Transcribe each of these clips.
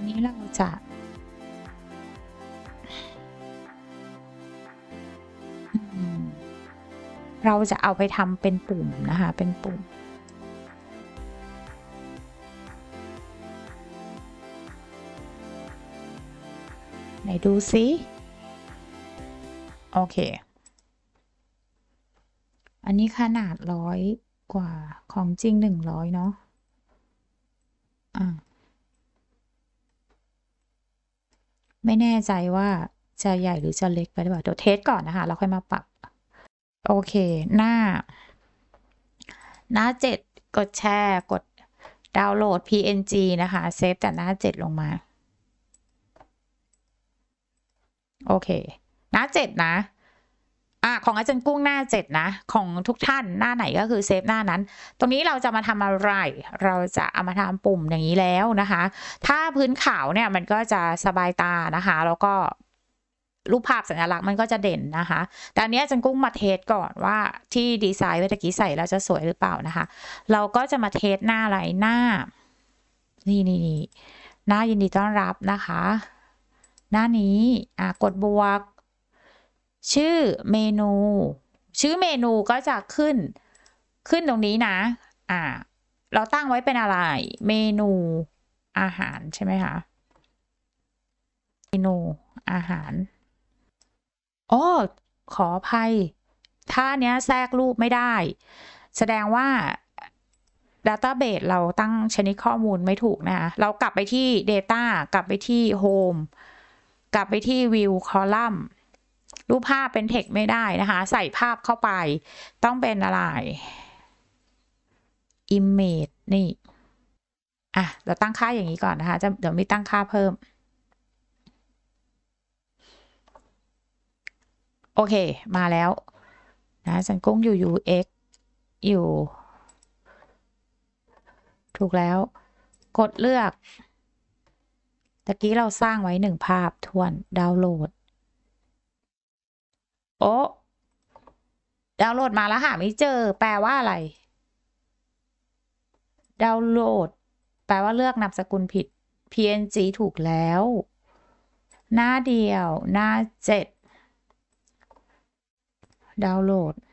นี้เราจะเอาไปทำเป็นปุ่มนะคะเป็นปุ่มไหนดูซิโอเคอันนี้ขนาด100 กว่าของจริง100เนาะไม่แน่ใจว่าจะใหญ่หรือจะเล็กไปหรือเปล่าเดี๋ยวเทสก่อนนะคะเราค่อยมาปรับโอเคหน้า7กดแชร์กดดาวน์โหลด PNG นะคะเซฟแต่หน้า7ลงมาโอเคหน้า7นะของอาจารย์กุ้งหน้า7นะของทุกท่านหน้าไหนก็คือเซฟหน้านั้นตรงนี้เราจะมาทำอะไรเราจะเอามาทำปุ่มอย่างนี้แล้วนะคะถ้าพื้นขาวเนี่ยมันก็จะสบายตานะคะแล้วก็รูปภาพสัญลักษณ์มันก็จะเด่นนะคะแต่อันนี้อาจารย์กุ้งมาเทสก่อนว่าที่ดีไซน์เมื่อกี้ใส่แล้วจะสวยหรือเปล่านะคะเราก็จะมาเทสหน้าอะไรหน้านี่หน้ายินดีต้อนรับนะคะหน้านี้กดบวกชื่อเมนูก็จะขึ้นตรงนี้นะเราตั้งไว้เป็นอะไรเมนูอาหารใช่ไหมคะเมนูอาหารขออภัยถ้าเนี้ยแทรกรูปไม่ได้แสดงว่า Database เราตั้งชนิดข้อมูลไม่ถูกนะคะเรากลับไปที่ Data กลับไปที่ Home กลับไปที่ View Column รูปภาพเป็น text ไม่ได้นะคะใส่ภาพเข้าไปต้องเป็นอะไร Image นี่เราตั้งค่าอย่างนี้ก่อนนะคะเดี๋ยวมีตั้งค่าเพิ่มโอเคมาแล้วนะจันกุ้งอยู่ UX อยู่ถูกแล้วกดเลือกตะกี้เราสร้างไว้1ภาพทวนดาวน์โหลดดาวน์โหลดมาแล้วหาไม่เจอแปลว่าอะไรดาวน์โหลดแปลว่าเลือกนามสกุลผิด PNG ถูกแล้วหน้าเดียวหน้า7ดาวน์โหลด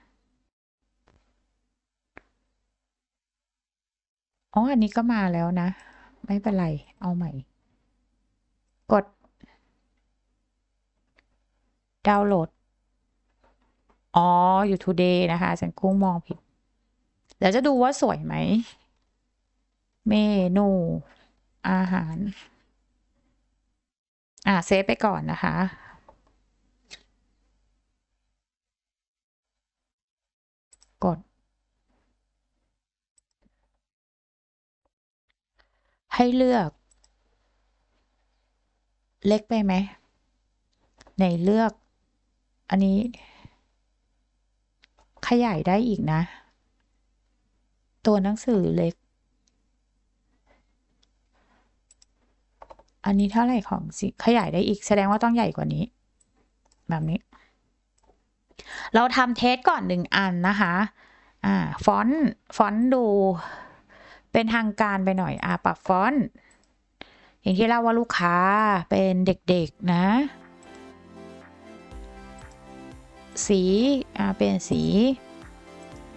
อันนี้ก็มาแล้วนะไม่เป็นไรเอาใหม่กดดาวน์โหลดอยู่ today นะคะฉันกุ้งมองผิดเดี๋ยวจะดูว่าสวยไหมเมนูอาหารเซฟไปก่อนนะคะกดให้เลือกเล็กไปไหมในเลือกอันนี้ขยายได้อีกนะตัวหนังสือเล็กอันนี้เท่าไหร่ของสิขยายได้อีกแสดงว่าต้องใหญ่กว่านี้แบบนี้เราทำเทสก่อน1อันนะคะฟอนต์ดูเป็นทางการไปหน่อยปรับฟอนต์อย่างที่เล่าว่าลูกค้าเป็นเด็กๆนะสีเป็นสี